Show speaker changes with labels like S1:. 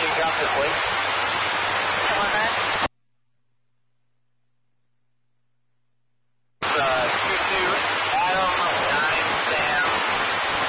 S1: Can you drop this, please?
S2: Come on, man.